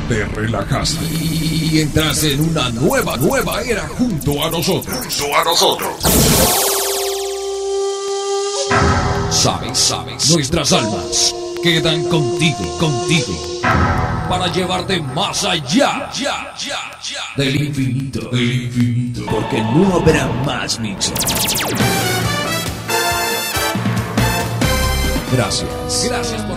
te relajaste y entraste en una nueva era junto a nosotros. Sabes, nuestras almas quedan contigo, para llevarte más allá del infinito, porque no habrá más mixes. Gracias por